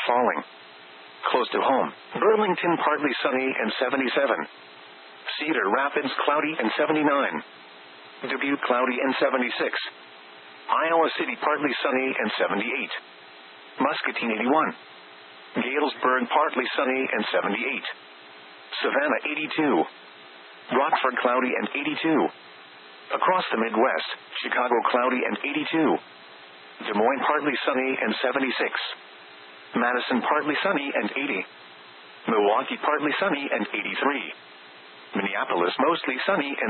falling. Close to home, Burlington partly sunny and 77. Cedar Rapids cloudy and 79. Dubuque cloudy and 76. Iowa City partly sunny and 78. Muscatine 81. Galesburg partly sunny and 78. Savannah 82. Rockford cloudy and 82. Across the Midwest, Chicago cloudy and 82. Des Moines partly sunny and 76. Madison partly sunny and 80. Milwaukee partly sunny and 83. Minneapolis mostly sunny and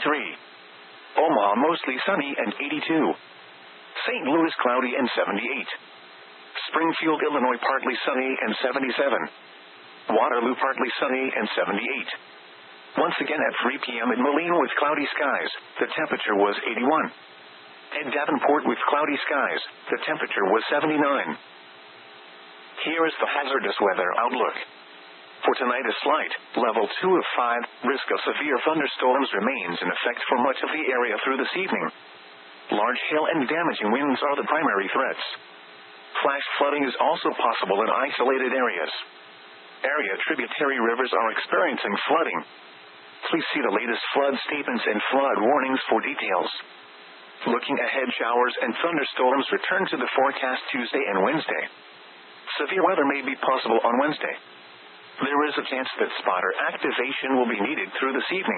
73. Omaha mostly sunny and 82. St. Louis cloudy and 78. Springfield, Illinois partly sunny and 77. Waterloo partly sunny and 78. Once again at 3 p.m. in Moline with cloudy skies, the temperature was 81. At Davenport with cloudy skies, the temperature was 79. Here is the hazardous weather outlook. For tonight, a slight, level 2 of 5, risk of severe thunderstorms remains in effect for much of the area through this evening. Large hail and damaging winds are the primary threats. Flash flooding is also possible in isolated areas. Area tributary rivers are experiencing flooding. Please see the latest flood statements and flood warnings for details. Looking ahead, showers and thunderstorms return to the forecast Tuesday and Wednesday. Severe weather may be possible on Wednesday. There is a chance that spotter activation will be needed through this evening.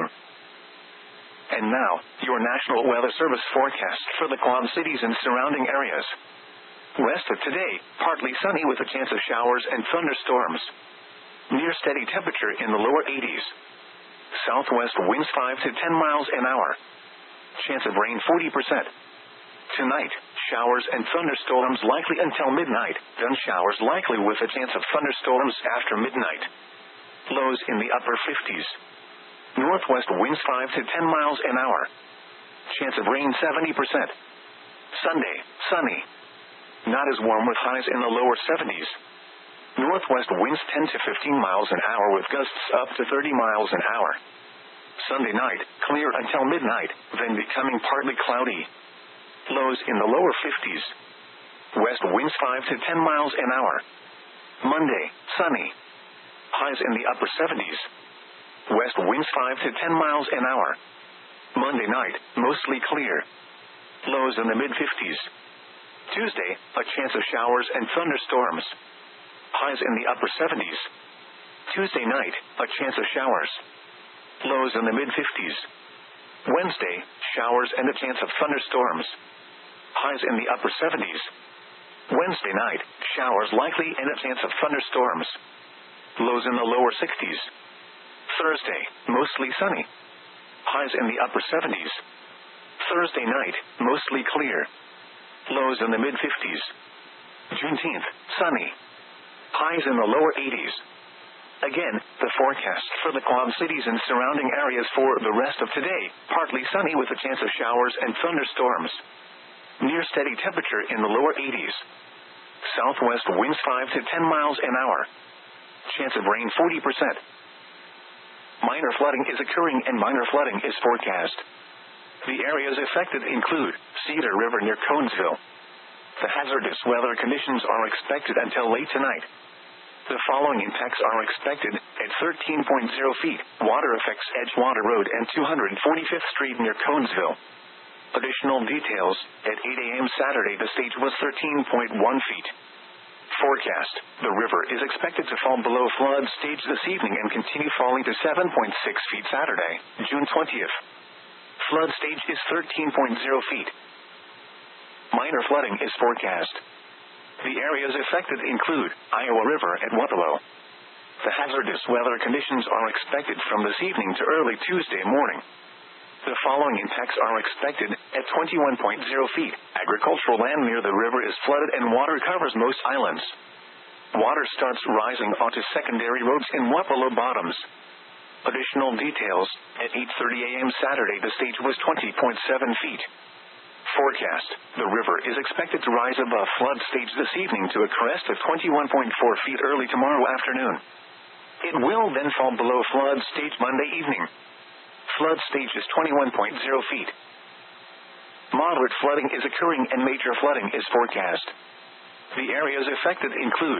And now, your National Weather Service forecast for the Quad Cities and surrounding areas. West of today, partly sunny with a chance of showers and thunderstorms. Near steady temperature in the lower 80s. Southwest winds 5 to 10 miles an hour. Chance of rain 40%. Tonight, showers and thunderstorms likely until midnight, then showers likely with a chance of thunderstorms after midnight. Lows in the upper 50s. Northwest winds 5 to 10 miles an hour. Chance of rain 70%. Sunday, sunny. Not as warm with highs in the lower 70s. Northwest winds 10 to 15 miles an hour with gusts up to 30 miles an hour. Sunday night, clear until midnight, then becoming partly cloudy. Lows in the lower 50s. West winds 5 to 10 miles an hour. Monday, sunny. Highs in the upper 70s. West winds 5 to 10 miles an hour. Monday night, mostly clear. Lows in the mid-50s. Tuesday, a chance of showers and thunderstorms. Highs in the upper 70s. Tuesday night, a chance of showers. Lows in the mid-50s. Wednesday, showers and a chance of thunderstorms. Highs in the upper 70s. Wednesday night, showers likely and a chance of thunderstorms. Lows in the lower 60s. Thursday, mostly sunny. Highs in the upper 70s. Thursday night, mostly clear. Lows in the mid-50s. Juneteenth, sunny. Highs in the lower 80s. Again, the forecast for the Quad Cities and surrounding areas for the rest of today, partly sunny with a chance of showers and thunderstorms. Near steady temperature in the lower 80s. Southwest winds 5 to 10 miles an hour. Chance of rain 40%. Minor flooding is occurring and minor flooding is forecast. The areas affected include Cedar River near Conesville. The hazardous weather conditions are expected until late tonight. The following impacts are expected at 13.0 feet, water affects Edgewater Road and 245th Street near Conesville. Additional details, at 8 a.m. Saturday the stage was 13.1 feet. Forecast, the river is expected to fall below flood stage this evening and continue falling to 7.6 feet Saturday, June 20th. Flood stage is 13.0 feet. Minor flooding is forecast. The areas affected include Iowa River at Wapello. The hazardous weather conditions are expected from this evening to early Tuesday morning. The following impacts are expected at 21.0 feet. Agricultural land near the river is flooded and water covers most islands. Water starts rising onto secondary roads in Wapello Bottoms. Additional details, at 8:30 a.m. Saturday the stage was 20.7 feet. Forecast, the river is expected to rise above flood stage this evening to a crest of 21.4 feet early tomorrow afternoon. It will then fall below flood stage Monday evening. Flood stage is 21.0 feet. Moderate flooding is occurring and major flooding is forecast. The areas affected include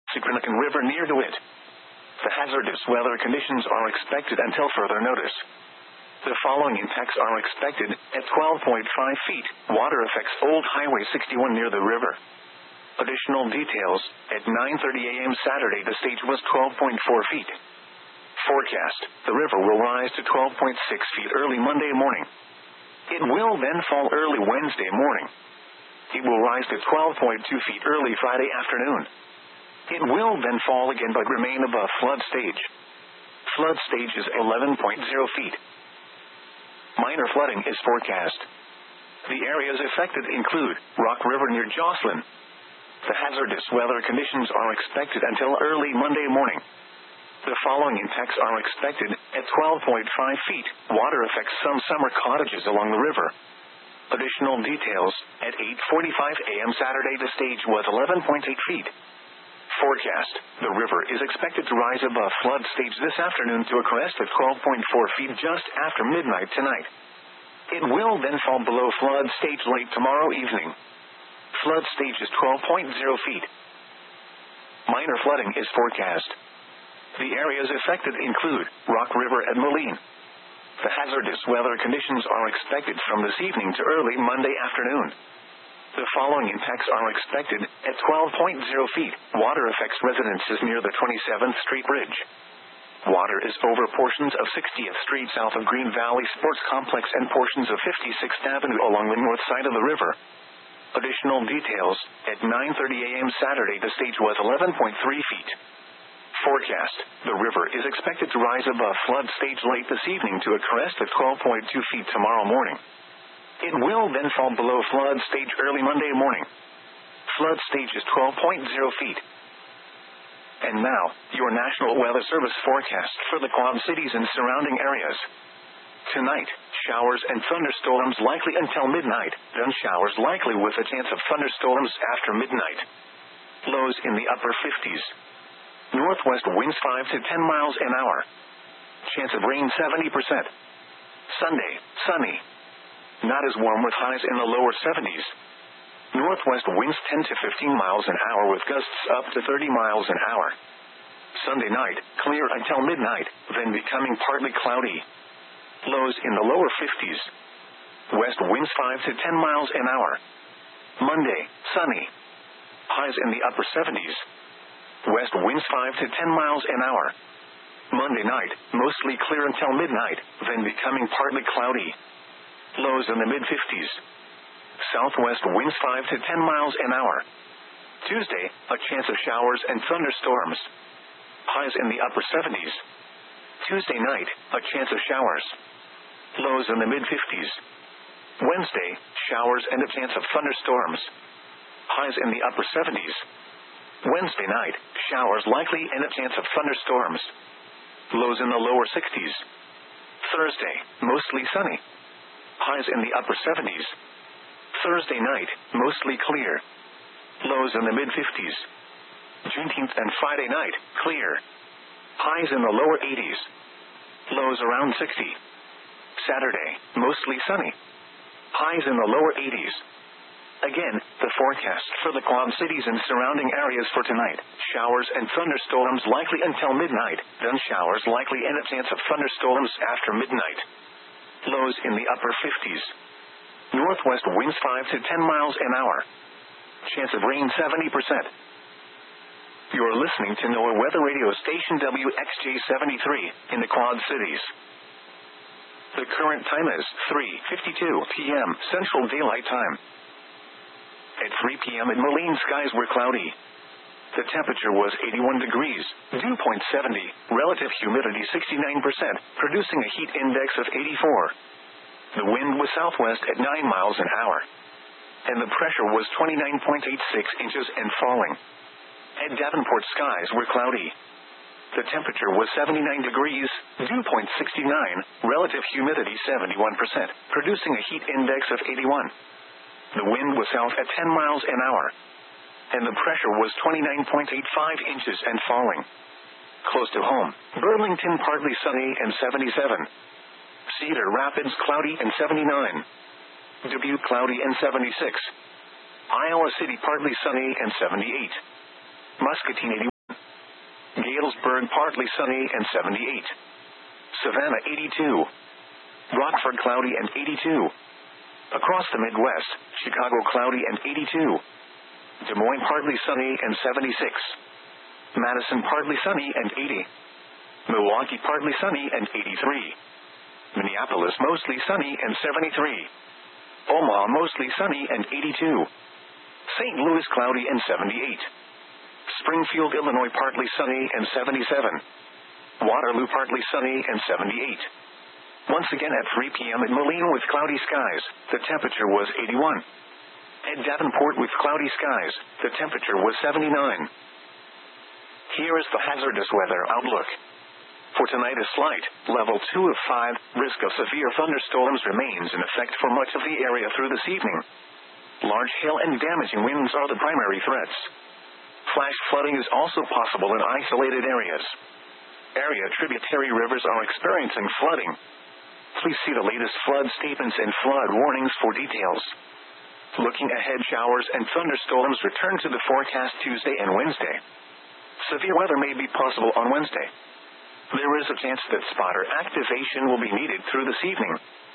Sikrinikan River near DeWitt. The hazardous weather conditions are expected until further notice. The following impacts are expected at 12.5 feet. Water affects Old Highway 61 near the river. Additional details, at 9:30 a.m. Saturday the stage was 12.4 feet. Forecast, the river will rise to 12.6 feet early Monday morning. It will then fall early Wednesday morning. It will rise to 12.2 feet early Friday afternoon. It will then fall again but remain above flood stage. Flood stage is 11.0 feet. Minor flooding is forecast. The areas affected include Rock River near Jocelyn. The hazardous weather conditions are expected until early Monday morning. The following impacts are expected at 12.5 feet. Water affects some summer cottages along the river. Additional details, at 8:45 a.m. Saturday the stage was 11.8 feet. Forecast, the river is expected to rise above flood stage this afternoon to a crest of 12.4 feet just after midnight tonight. It will then fall below flood stage late tomorrow evening. Flood stage is 12.0 feet. Minor flooding is forecast. The areas affected include Rock River and Moline. The hazardous weather conditions are expected from this evening to early Monday afternoon. The following impacts are expected at 12.0 feet. Water affects residences near the 27th Street Bridge. Water is over portions of 60th Street south of Green Valley Sports Complex and portions of 56th Avenue along the north side of the river. Additional details, at 9:30 a.m. Saturday the stage was 11.3 feet. Forecast, the river is expected to rise above flood stage late this evening to a crest of 12.2 feet tomorrow morning. It will then fall below flood stage early Monday morning. Flood stage is 12.0 feet. And now, your National Weather Service forecast for the Quad Cities and surrounding areas. Tonight, showers and thunderstorms likely until midnight, then showers likely with a chance of thunderstorms after midnight. Lows in the upper 50s. Northwest winds 5 to 10 miles an hour. Chance of rain 70%. Sunday, sunny. Not as warm with highs in the lower 70s. Northwest winds 10 to 15 miles an hour with gusts up to 30 miles an hour. Sunday night, clear until midnight, then becoming partly cloudy. Lows in the lower 50s. West winds 5 to 10 miles an hour. Monday, sunny. Highs in the upper 70s. West winds 5 to 10 miles an hour. Monday night, mostly clear until midnight, then becoming partly cloudy. Lows in the mid-50s. Southwest winds 5 to 10 miles an hour. Tuesday, a chance of showers and thunderstorms. Highs in the upper 70s. Tuesday night, a chance of showers. Lows in the mid-50s. Wednesday, showers and a chance of thunderstorms. Highs in the upper 70s. Wednesday night, showers likely and a chance of thunderstorms. Lows in the lower 60s. Thursday, mostly sunny. Highs in the upper 70s. Thursday night, mostly clear. Lows in the mid-50s. Juneteenth and Friday night, clear. Highs in the lower 80s. Lows around 60. Saturday, mostly sunny. Highs in the lower 80s. Again, the forecast for the Quad Cities and surrounding areas for tonight. Showers and thunderstorms likely until midnight, then showers likely and a chance of thunderstorms after midnight. Lows in the upper 50s. Northwest winds 5 to 10 miles an hour. Chance of rain 70%. You're listening to NOAA Weather Radio Station WXJ73 in the Quad Cities. The current time is 3:52 p.m. Central Daylight Time. At 3 p.m. in Moline, skies were cloudy. The temperature was 81 degrees, dew point 70, relative humidity 69%, producing a heat index of 84. The wind was southwest at 9 miles an hour. And the pressure was 29.86 inches and falling. At Davenport, skies were cloudy. The temperature was 79 degrees, dew point 69, relative humidity 71%, producing a heat index of 81. The wind was south at 10 miles an hour. And the pressure was 29.85 inches and falling. Close to home, Burlington partly sunny and 77. Cedar Rapids cloudy and 79. Dubuque cloudy and 76. Iowa City partly sunny and 78. Muscatine 81. Galesburg, partly sunny and 78. Savannah, 82. Rockford, cloudy and 82. Across the Midwest, Chicago, cloudy and 82. Des Moines, partly sunny and 76. Madison, partly sunny and 80. Milwaukee, partly sunny and 83. Minneapolis, mostly sunny and 73. Omaha, mostly sunny and 82. St. Louis, cloudy and 78. Springfield, Illinois, partly sunny and 77. Waterloo, partly sunny and 78. Once again at 3 p.m. at Moline with cloudy skies, the temperature was 81. At Davenport with cloudy skies, the temperature was 79. Here is the hazardous weather outlook. For tonight, a slight, level 2 of 5, risk of severe thunderstorms remains in effect for much of the area through this evening. Large hail and damaging winds are the primary threats. Flash flooding is also possible in isolated areas. Area tributary rivers are experiencing flooding. Please see the latest flood statements and flood warnings for details. Looking ahead, showers and thunderstorms return to the forecast Tuesday and Wednesday. Severe weather may be possible on Wednesday. There is a chance that spotter activation will be needed through this evening.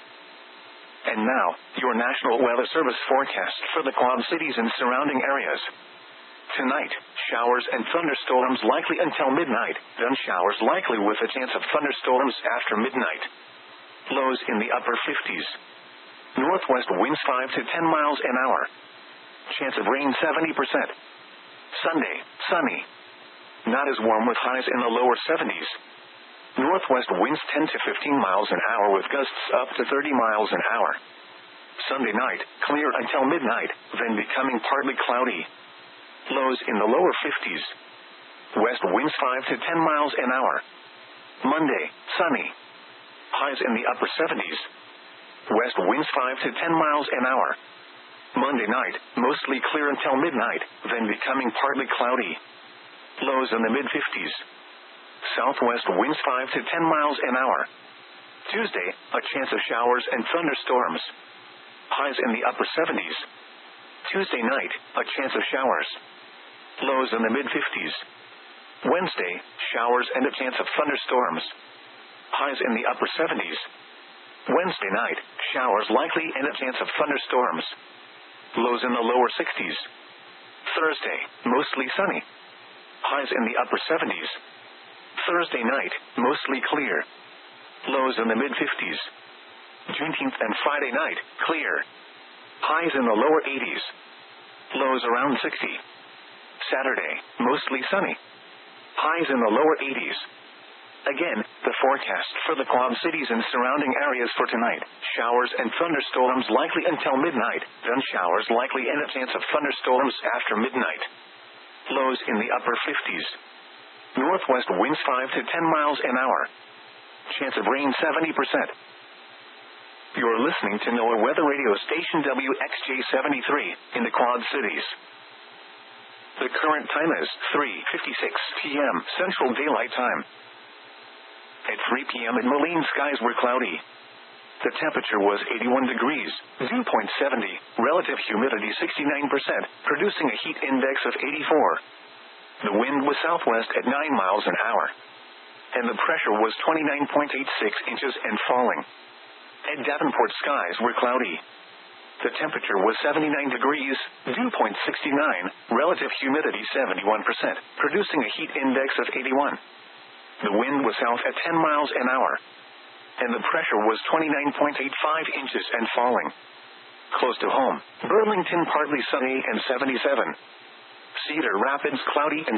And now, your National Weather Service forecast for the Quad Cities and surrounding areas. Tonight, showers and thunderstorms likely until midnight, then showers likely with a chance of thunderstorms after midnight. Lows in the upper 50s. Northwest winds 5 to 10 miles an hour. Chance of rain 70%. Sunday, sunny. Not as warm with highs in the lower 70s. Northwest winds 10 to 15 miles an hour with gusts up to 30 miles an hour. Sunday night, clear until midnight, then becoming partly cloudy. Lows in the lower 50s. West winds 5 to 10 miles an hour. Monday, sunny. Highs in the upper 70s. West winds 5 to 10 miles an hour. Monday night, mostly clear until midnight, then becoming partly cloudy. Lows in the mid-50s. Southwest winds 5 to 10 miles an hour. Tuesday, a chance of showers and thunderstorms. Highs in the upper 70s. Tuesday night, a chance of showers. Lows in the mid-50s. Wednesday, showers and a chance of thunderstorms. Highs in the upper 70s. Wednesday night, showers likely and a chance of thunderstorms. Lows in the lower 60s. Thursday, mostly sunny. Highs in the upper 70s. Thursday night, mostly clear. Lows in the mid-50s. Juneteenth and Friday night, clear. Highs in the lower 80s. Lows around 60. Saturday, mostly sunny. Highs in the lower 80s. Again, the forecast for the Quad Cities and surrounding areas for tonight. Showers and thunderstorms likely until midnight, then showers likely and a chance of thunderstorms after midnight. Lows in the upper 50s. Northwest winds 5 to 10 miles an hour. Chance of rain 70%. You're listening to NOAA Weather Radio Station WXJ73 in the Quad Cities. The current time is 3:56 p.m. Central Daylight Time. At 3 p.m. in Moline, skies were cloudy. The temperature was 81 degrees, dew point 70, relative humidity 69%, producing a heat index of 84. The wind was southwest at 9 miles an hour. And the pressure was 29.86 inches and falling. At Davenport, skies were cloudy. The temperature was 79 degrees, dew point 69, relative humidity 71%, producing a heat index of 81. The wind was south at 10 miles an hour. And the pressure was 29.85 inches and falling. Close to home, Burlington partly sunny and 77. Cedar Rapids cloudy and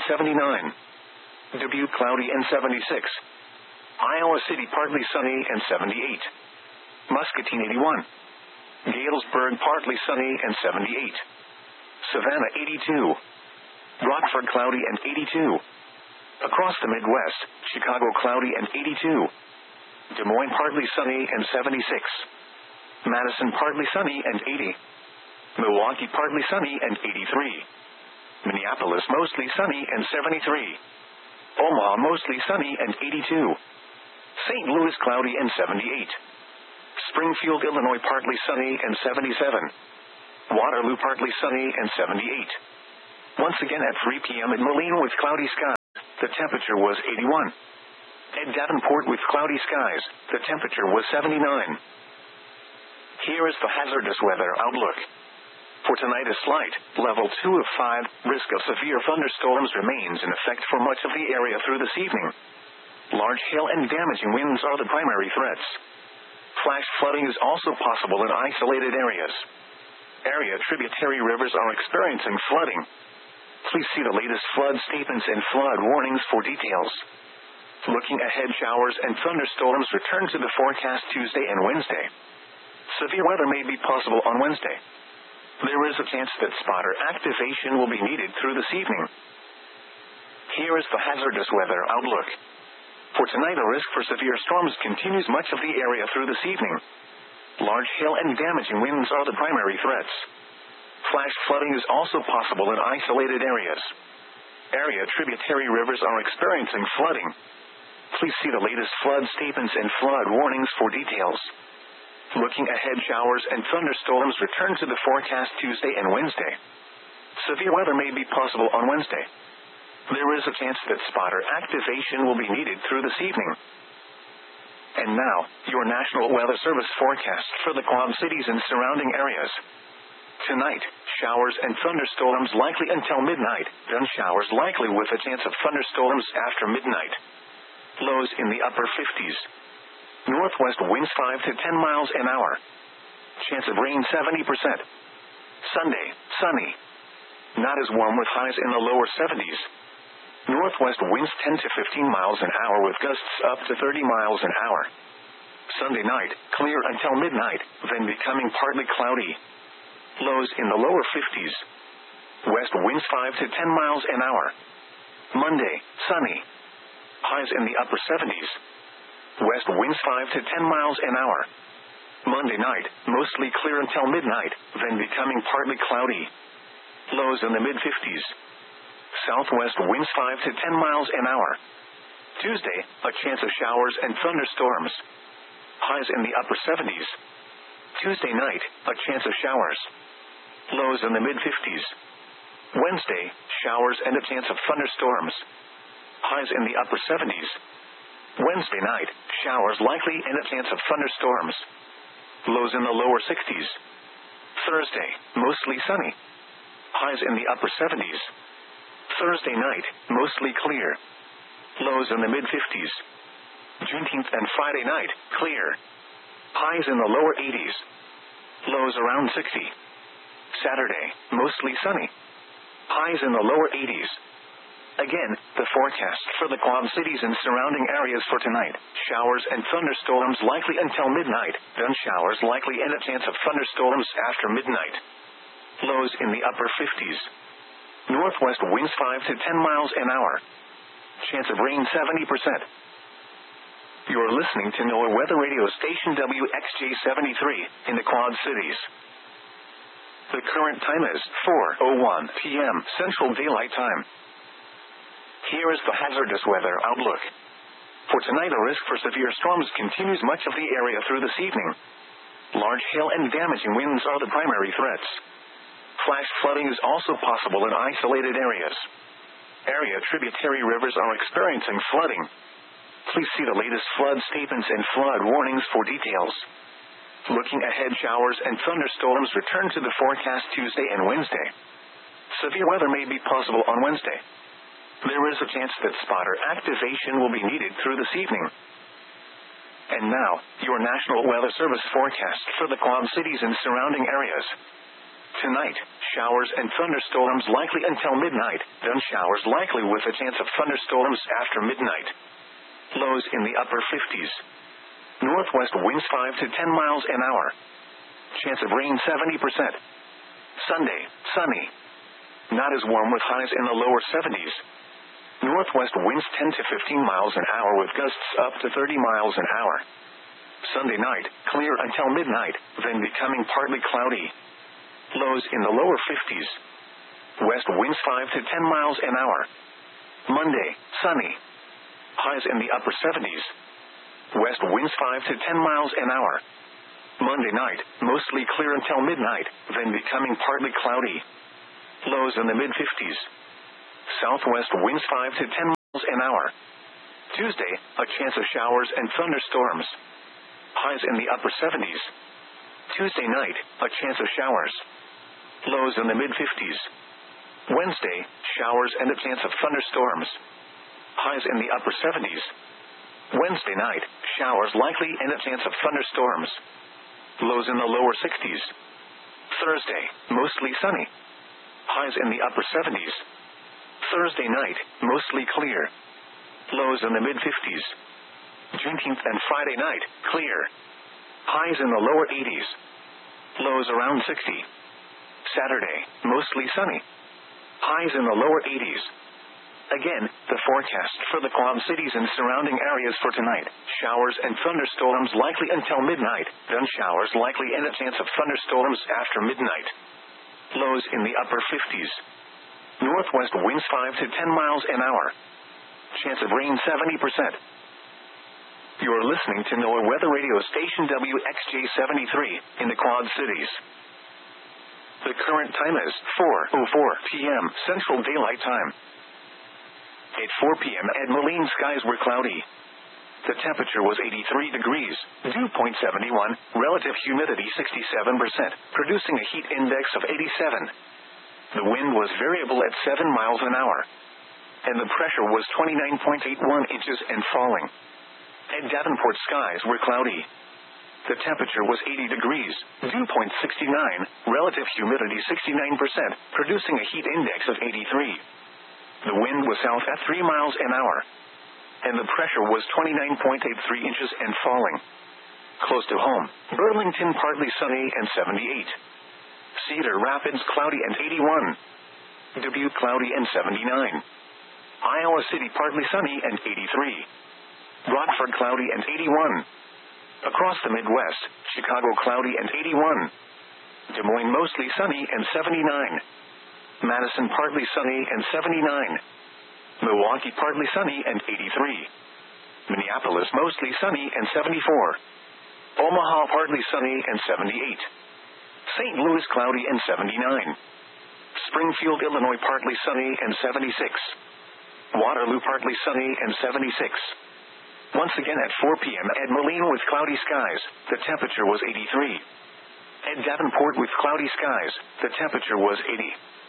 79. Dubuque cloudy and 76. Iowa City partly sunny and 78. Muscatine 81. Galesburg partly sunny and 78. Savannah 82. Rockford cloudy and 82. Across the Midwest, Chicago cloudy and 82. Des Moines partly sunny and 76. Madison partly sunny and 80. Milwaukee partly sunny and 83. Minneapolis mostly sunny and 73. Omaha mostly sunny and 82. St. Louis cloudy and 78. Springfield, Illinois partly sunny and 77. Waterloo partly sunny and 78. Once again at 3 p.m. in Moline with cloudy skies. the temperature was 81. At Davenport with cloudy skies, the temperature was 79. Here is the hazardous weather outlook. For tonight, a slight, level 2 of 5, risk of severe thunderstorms remains in effect for much of the area through this evening. Large hail and damaging winds are the primary threats. Flash flooding is also possible in isolated areas. Area tributary rivers are experiencing flooding. Please see the latest flood statements and flood warnings for details. Looking ahead, showers and thunderstorms return to the forecast Tuesday and Wednesday. Severe weather may be possible on Wednesday. There is a chance that spotter activation will be needed through this evening. Here is the hazardous weather outlook. For tonight, a risk for severe storms continues much of the area through this evening. Large hail and damaging winds are the primary threats. Flash flooding is also possible in isolated areas. Area tributary rivers are experiencing flooding. Please see the latest flood statements and flood warnings for details. Looking ahead, showers and thunderstorms return to the forecast Tuesday and Wednesday. Severe weather may be possible on Wednesday. There is a chance that spotter activation will be needed through this evening. And now, your National Weather Service forecast for the Quad Cities and surrounding areas. Tonight, showers and thunderstorms likely until midnight, then showers likely with a chance of thunderstorms after midnight. Lows in the upper 50s. Northwest winds 5 to 10 miles an hour. Chance of rain 70%. Sunday, sunny. Not as warm with highs in the lower 70s. Northwest winds 10 to 15 miles an hour with gusts up to 30 miles an hour. Sunday night, clear until midnight, then becoming partly cloudy. Lows in the lower 50s. West winds 5 to 10 miles an hour. Monday, sunny. Highs in the upper 70s. West winds 5 to 10 miles an hour. Monday night, mostly clear until midnight, then becoming partly cloudy. Lows in the mid-50s. Southwest winds 5 to 10 miles an hour. Tuesday, a chance of showers and thunderstorms. Highs in the upper 70s. Tuesday night, a chance of showers. Lows in the mid-50s. Wednesday, showers and a chance of thunderstorms. Highs in the upper 70s. Wednesday night, showers likely and a chance of thunderstorms. Lows in the lower 60s. Thursday, mostly sunny. Highs in the upper 70s. Thursday night, mostly clear. Lows in the mid-50s. Juneteenth and Friday night, clear. Highs in the lower 80s. Lows around 60. Saturday, mostly sunny. Highs in the lower 80s. Again, the forecast for the Quad Cities and surrounding areas for tonight. Showers and thunderstorms likely until midnight, then showers likely and a chance of thunderstorms after midnight. Lows in the upper 50s. Northwest winds 5 to 10 miles an hour. Chance of rain 70%. You're listening to NOAA Weather Radio Station WXJ73 in the Quad Cities. The current time is 4:01 p.m. Central Daylight Time. Here is the hazardous weather outlook. For tonight, a risk for severe storms continues much of the area through this evening. Large hail and damaging winds are the primary threats. Flash flooding is also possible in isolated areas. Area tributary rivers are experiencing flooding. Please see the latest flood statements and flood warnings for details. Looking ahead, showers and thunderstorms return to the forecast Tuesday and Wednesday. Severe weather may be possible on Wednesday. There is a chance that spotter activation will be needed through this evening. And now, your National Weather Service forecast for the Quad Cities and surrounding areas. Tonight, showers and thunderstorms likely until midnight, then showers likely with a chance of thunderstorms after midnight. Lows in the upper 50s. Northwest winds 5 to 10 miles an hour. Chance of rain 70%. Sunday, sunny. Not as warm with highs in the lower 70s. Northwest winds 10 to 15 miles an hour with gusts up to 30 miles an hour. Sunday night, clear until midnight, then becoming partly cloudy. Lows in the lower 50s. West winds 5 to 10 miles an hour. Monday, sunny. Highs in the upper 70s. West winds 5 to 10 miles an hour. Monday night, mostly clear until midnight, then becoming partly cloudy. Lows in the mid-50s. Southwest winds 5 to 10 miles an hour. Tuesday, a chance of showers and thunderstorms. Highs in the upper 70s. Tuesday night, a chance of showers. Lows in the mid-50s. Wednesday, showers and a chance of thunderstorms. Highs in the upper 70s. Wednesday night, showers likely and a chance of thunderstorms. Lows in the lower 60s. Thursday, mostly sunny. Highs in the upper 70s. Thursday night, mostly clear. Lows in the mid-50s. Juneteenth and Friday night, clear. Highs in the lower 80s. Lows around 60. Saturday, mostly sunny. Highs in the lower 80s. Again, the forecast for the Quad Cities and surrounding areas for tonight. Showers and thunderstorms likely until midnight, then showers likely and a chance of thunderstorms after midnight. Lows in the upper 50s. Northwest winds 5 to 10 miles an hour. Chance of rain 70%. You are listening to NOAA Weather Radio Station WXJ73 in the Quad Cities. The current time is 4:04 p.m. Central Daylight Time. At 4 p.m. at Moline, skies were cloudy. The temperature was 83 degrees, dew point 71, relative humidity 67%, producing a heat index of 87. The wind was variable at 7 miles an hour, and the pressure was 29.81 inches and falling. At Davenport, skies were cloudy. The temperature was 80 degrees, dew point 69, relative humidity 69%, producing a heat index of 83. The wind was south at 3 miles an hour, and the pressure was 29.83 inches and falling. Close to home, Burlington partly sunny and 78. Cedar Rapids cloudy and 81. Dubuque cloudy and 79. Iowa City partly sunny and 83. Rockford cloudy and 81. Across the Midwest, Chicago cloudy and 81. Des Moines mostly sunny and 79. Madison partly sunny and 79. Milwaukee partly sunny and 83. Minneapolis mostly sunny and 74. Omaha partly sunny and 78. St. Louis cloudy and 79. Springfield, Illinois partly sunny and 76. Waterloo partly sunny and 76. Once again at 4 p.m. at Moline with cloudy skies, the temperature was 83. At Davenport with cloudy skies, the temperature was 80.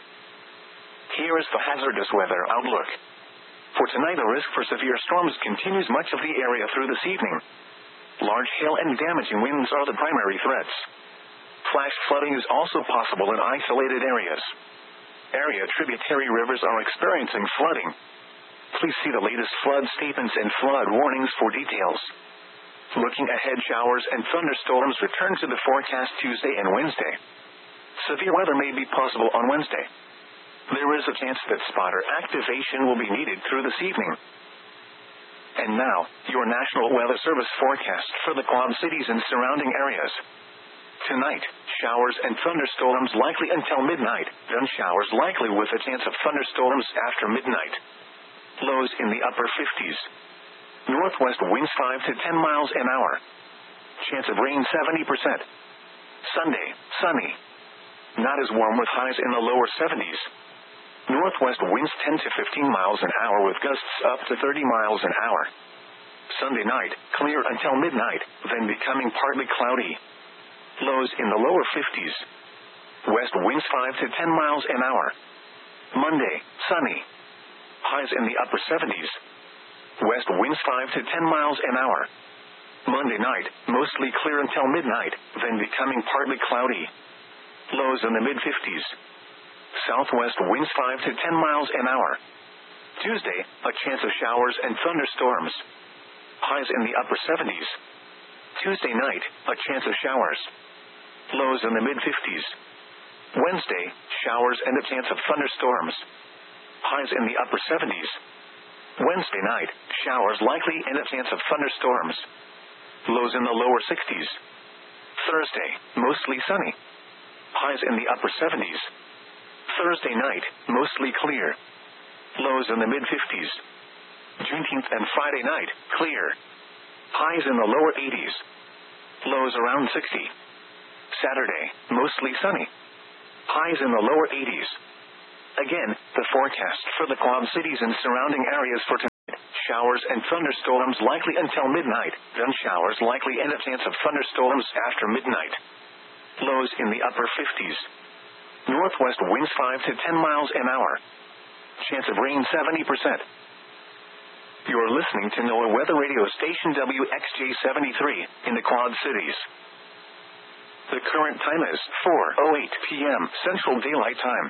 Here is the hazardous weather outlook. For tonight, the risk for severe storms continues much of the area through this evening. Large hail and damaging winds are the primary threats. Flash flooding is also possible in isolated areas. Area tributary rivers are experiencing flooding. Please see the latest flood statements and flood warnings for details. Looking ahead, showers and thunderstorms return to the forecast Tuesday and Wednesday. Severe weather may be possible on Wednesday. There is a chance that spotter activation will be needed through this evening. And now, your National Weather Service forecast for the Quad Cities and surrounding areas. Tonight, showers and thunderstorms likely until midnight, then showers likely with a chance of thunderstorms after midnight. Lows in the upper 50s. Northwest winds 5 to 10 miles an hour. Chance of rain 70%. Sunday, sunny. Not as warm with highs in the lower 70s. Northwest winds 10 to 15 miles an hour with gusts up to 30 miles an hour. Sunday night, clear until midnight, then becoming partly cloudy. Lows in the lower 50s. West winds 5 to 10 miles an hour. Monday, sunny. Highs in the upper 70s. West winds 5 to 10 miles an hour. Monday night, mostly clear until midnight, then becoming partly cloudy. Lows in the mid-50s. Southwest winds 5 to 10 miles an hour. Tuesday, a chance of showers and thunderstorms. Highs in the upper 70s. Tuesday night, a chance of showers. Lows in the mid-50s. Wednesday, showers and a chance of thunderstorms. Highs in the upper 70s. Wednesday night, showers likely and a chance of thunderstorms. Lows in the lower 60s. Thursday, mostly sunny. Highs in the upper 70s. Thursday night, mostly clear. Lows in the mid-50s. Juneteenth and Friday night, clear. Highs in the lower 80s. Lows around 60. Saturday, mostly sunny. Highs in the lower 80s. Again, the forecast for the Quad Cities and surrounding areas for tonight. showers and thunderstorms likely until midnight, then showers likely and a chance of thunderstorms after midnight. Lows in the upper 50s. Northwest winds 5 to 10 miles an hour. Chance of rain 70%. You're listening to NOAA Weather Radio Station WXJ73 in the Quad Cities. The current time is 4:08 p.m. Central Daylight Time.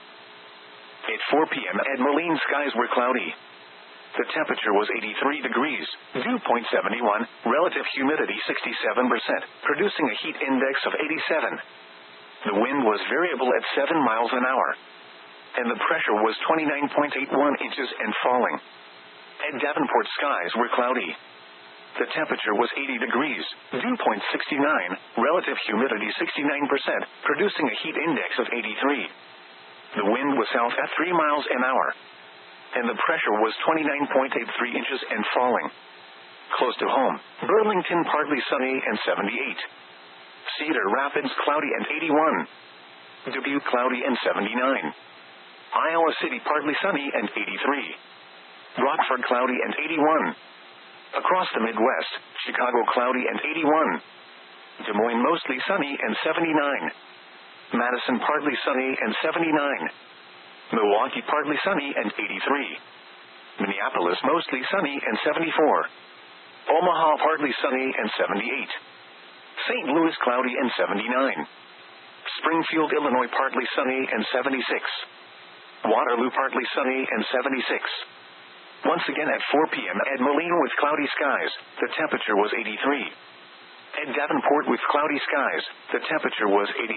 At 4 p.m. at Moline, skies were cloudy. The temperature was 83 degrees, dew point 71, relative humidity 67%, producing a heat index of 87. The wind was variable at 7 miles an hour, and the pressure was 29.81 inches and falling. At Davenport, skies were cloudy. The temperature was 80 degrees, dew point 69, relative humidity 69%, producing a heat index of 83. The wind was south at 3 miles an hour, and the pressure was 29.83 inches and falling. Close to home, Burlington partly sunny and 78. Cedar Rapids cloudy and 81. Dubuque cloudy and 79. Iowa City partly sunny and 83. Rockford cloudy and 81. Across the Midwest, Chicago cloudy and 81. Des Moines mostly sunny and 79. Madison partly sunny and 79. Milwaukee partly sunny and 83. Minneapolis mostly sunny and 74. Omaha partly sunny and 78. St. Louis cloudy and 79. Springfield, Illinois partly sunny and 76. Waterloo partly sunny and 76. Once again at 4 p.m. at Moline with cloudy skies, the temperature was 83. At Davenport with cloudy skies, the temperature was 80.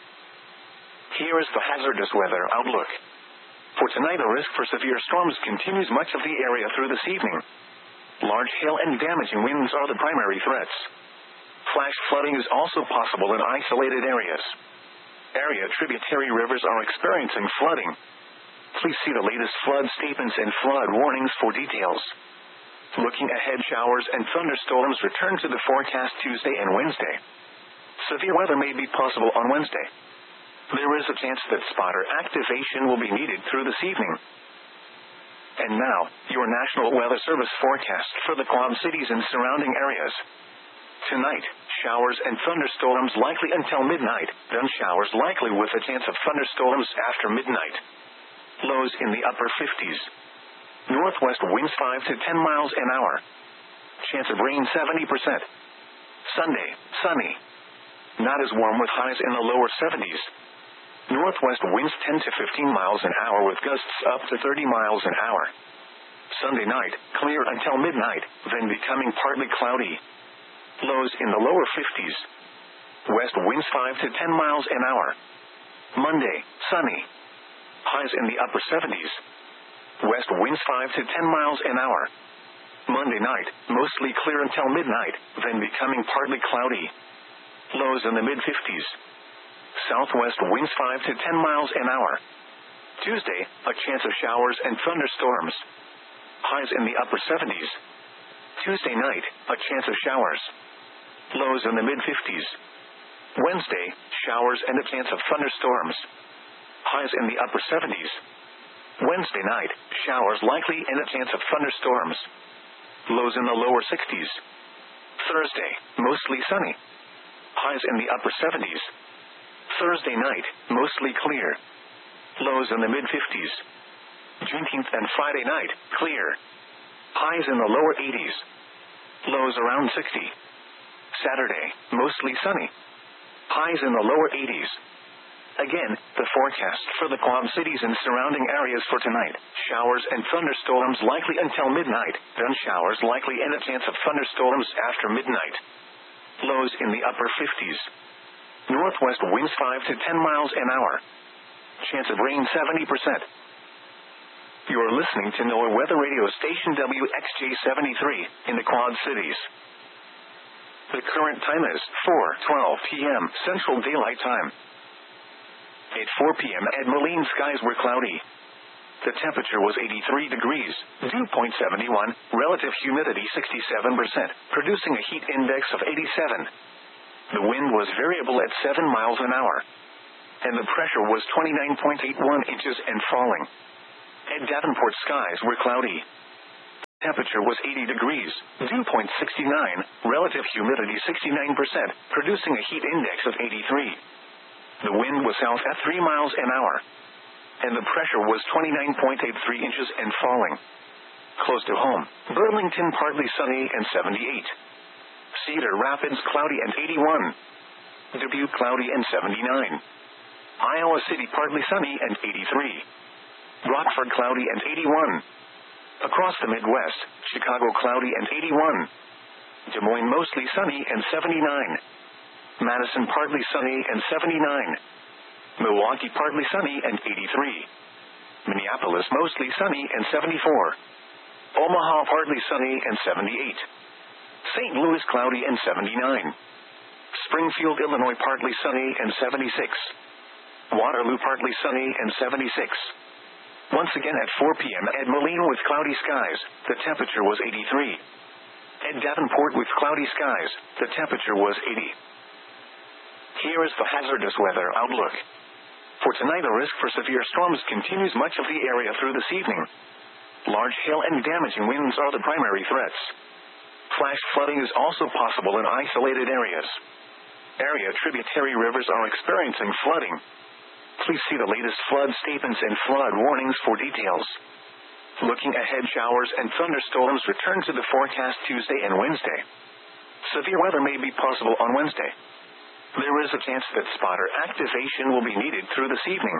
Here is the hazardous weather outlook. For tonight, a risk for severe storms continues much of the area through this evening. Large hail and damaging winds are the primary threats. Flash flooding is also possible in isolated areas. Area tributary rivers are experiencing flooding. Please see the latest flood statements and flood warnings for details. Looking ahead, showers and thunderstorms return to the forecast Tuesday and Wednesday. Severe weather may be possible on Wednesday. There is a chance that spotter activation will be needed through this evening. And now, your National Weather Service forecast for the Quad Cities and surrounding areas. Tonight, showers and thunderstorms likely until midnight, then showers likely with a chance of thunderstorms after midnight. Lows in the upper 50s. Northwest winds 5 to 10 miles an hour. Chance of rain 70%. Sunday, sunny. Not as warm with highs in the lower 70s. Northwest winds 10 to 15 miles an hour with gusts up to 30 miles an hour. Sunday night, clear until midnight, then becoming partly cloudy. Lows in the lower 50s. West winds 5 to 10 miles an hour. Monday, sunny. Highs in the upper 70s. West winds 5 to 10 miles an hour. Monday night, mostly clear until midnight, then becoming partly cloudy. Lows in the mid-50s. Southwest winds 5 to 10 miles an hour. Tuesday, a chance of showers and thunderstorms. Highs in the upper 70s. Tuesday night, a chance of showers. Lows in the mid-50s. Wednesday, showers and a chance of thunderstorms. Highs in the upper 70s. Wednesday night, showers likely and a chance of thunderstorms. Lows in the lower 60s. Thursday, mostly sunny. Highs in the upper 70s. Thursday night, mostly clear. Lows in the mid-50s. Juneteenth and Friday night, clear. Highs in the lower 80s. Lows around 60. Saturday, mostly sunny. Highs in the lower 80s. Again, the forecast for the Quad Cities and surrounding areas for tonight. Showers and thunderstorms likely until midnight, then showers likely and a chance of thunderstorms after midnight. Lows in the upper 50s. Northwest winds 5 to 10 miles an hour. Chance of rain 70%. You're listening to NOAA Weather Radio Station WXJ73 in the Quad Cities. The current time is 4:12 p.m. Central Daylight Time. At 4 p.m. at Moline, skies were cloudy. The temperature was 83 degrees, dew point 71, relative humidity 67%, producing a heat index of 87. The wind was variable at 7 miles an hour, and the pressure was 29.81 inches and falling. At Davenport, skies were cloudy. Temperature was 80 degrees, dew point 69, relative humidity 69%, producing a heat index of 83. The wind was south at 3 miles an hour, and the pressure was 29.83 inches and falling. Close to home, Burlington partly sunny and 78. Cedar Rapids cloudy and 81. Dubuque cloudy and 79. Iowa City partly sunny and 83. Rockford cloudy and 81. Across the Midwest, Chicago cloudy and 81. Des Moines mostly sunny and 79. Madison partly sunny and 79. Milwaukee partly sunny and 83. Minneapolis mostly sunny and 74. Omaha partly sunny and 78. St. Louis cloudy and 79. Springfield, Illinois partly sunny and 76. Waterloo partly sunny and 76. Once again at 4 p.m. at Moline with cloudy skies, the temperature was 83. At Davenport with cloudy skies, the temperature was 80. Here is the hazardous weather outlook. For tonight, the risk for severe storms continues much of the area through this evening. Large hail and damaging winds are the primary threats. Flash flooding is also possible in isolated areas. Area tributary rivers are experiencing flooding. Please see the latest flood statements and flood warnings for details. Looking ahead, showers and thunderstorms return to the forecast Tuesday and Wednesday. Severe weather may be possible on Wednesday. There is a chance that spotter activation will be needed through this evening.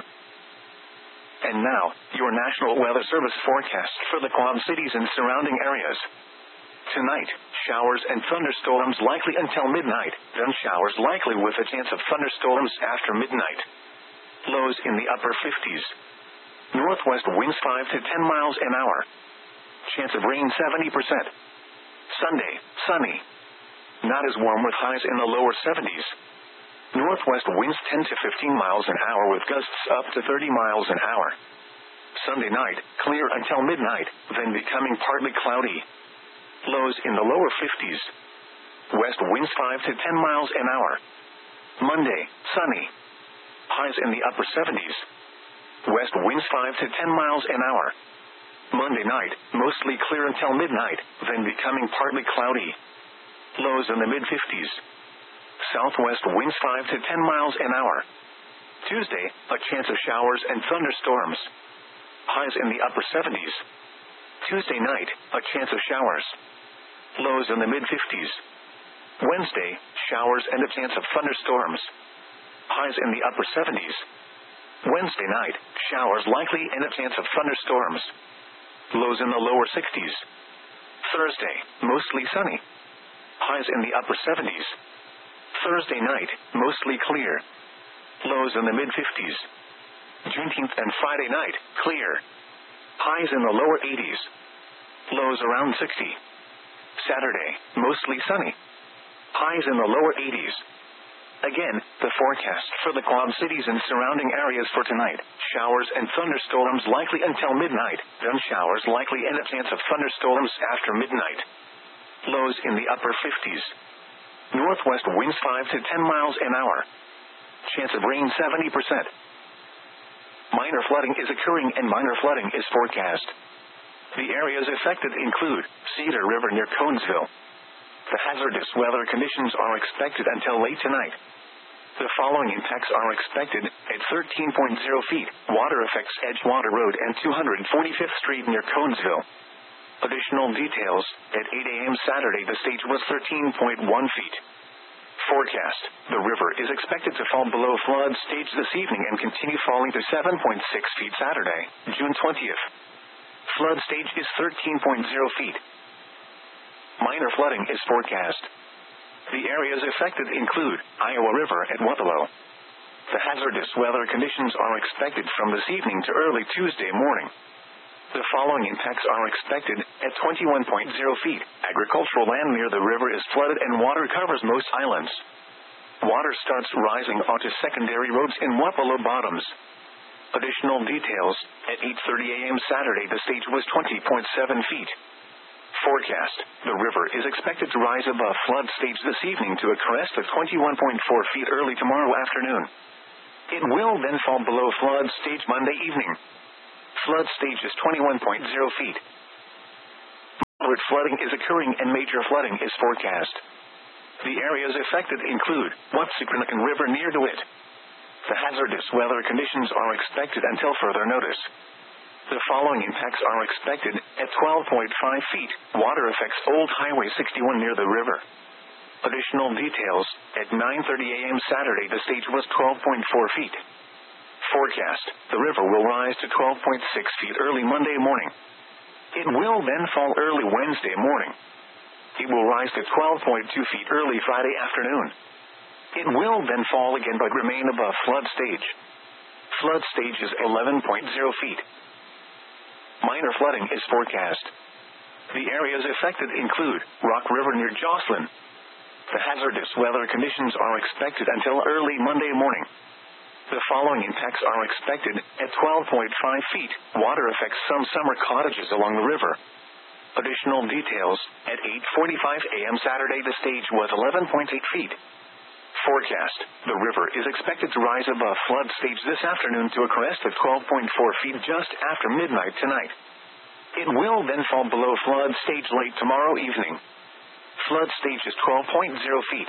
And now, your National Weather Service forecast for the Quad Cities and surrounding areas. Tonight, showers and thunderstorms likely until midnight, then showers likely with a chance of thunderstorms after midnight. Lows in the upper 50s. Northwest winds 5 to 10 miles an hour. Chance of rain 70%. Sunday, sunny. Not as warm with highs in the lower 70s. Northwest winds 10 to 15 miles an hour with gusts up to 30 miles an hour. Sunday night, clear until midnight, then becoming partly cloudy. Lows in the lower 50s. West winds 5 to 10 miles an hour. Monday, sunny. Highs in the upper 70s. West winds 5 to 10 miles an hour. Monday night, mostly clear until midnight, then becoming partly cloudy. Lows in the mid-50s. Southwest winds 5 to 10 miles an hour. Tuesday, a chance of showers and thunderstorms. Highs in the upper 70s. Tuesday night, a chance of showers. Lows in the mid-50s. Wednesday, showers and a chance of thunderstorms. Highs in the upper 70s. Wednesday night, showers likely and a chance of thunderstorms. Lows in the lower 60s. Thursday, mostly sunny. Highs in the upper 70s. Thursday night, mostly clear. Lows in the mid-50s. Juneteenth and Friday night, clear. Highs in the lower 80s. Lows around 60. Saturday, mostly sunny. Highs in the lower 80s. Again, the forecast for the Quad Cities and surrounding areas for tonight. Showers and thunderstorms likely until midnight, then showers likely and a chance of thunderstorms after midnight. Lows in the upper 50s. Northwest winds 5 to 10 miles an hour. Chance of rain 70%. Minor flooding is occurring and minor flooding is forecast. The areas affected include Cedar River near Conesville. The hazardous weather conditions are expected until late tonight. The following impacts are expected at 13.0 feet, water affects Edgewater Road and 245th Street near Conesville. Additional details, at 8 a.m. Saturday the stage was 13.1 feet. Forecast, the river is expected to fall below flood stage this evening and continue falling to 7.6 feet Saturday, June 20th. Flood stage is 13.0 feet. Minor flooding is forecast. The areas affected include Iowa River at Wapello. The hazardous weather conditions are expected from this evening to early Tuesday morning. The following impacts are expected at 21.0 feet. Agricultural land near the river is flooded and water covers most islands. Water starts rising onto secondary roads in Wapello Bottoms. Additional details, at 8:30 a.m. Saturday the stage was 20.7 feet. Forecast, the river is expected to rise above flood stage this evening to a crest of 21.4 feet early tomorrow afternoon. It will then fall below flood stage Monday evening. Flood stage is 21.0 feet. alert flooding is occurring and major flooding is forecast. The areas affected include Watsukanakan River near DeWitt. The hazardous weather conditions are expected until further notice. The following impacts are expected at 12.5 feet. Water affects Old Highway 61 near the river. Additional details, at 9:30 a.m. Saturday the stage was 12.4 feet. Forecast, the river will rise to 12.6 feet early Monday morning. It will then fall early Wednesday morning. It will rise to 12.2 feet early Friday afternoon. It will then fall again but remain above flood stage. Flood stage is 11.0 feet. Minor flooding is forecast. The areas affected include Rock River near Jocelyn. The hazardous weather conditions are expected until early Monday morning. The following impacts are expected at 12.5 feet. Water affects some summer cottages along the river. Additional details, at 8:45 a.m. Saturday the stage was 11.8 feet. Forecast, the river is expected to rise above flood stage this afternoon to a crest of 12.4 feet just after midnight tonight. It will then fall below flood stage late tomorrow evening. Flood stage is 12.0 feet.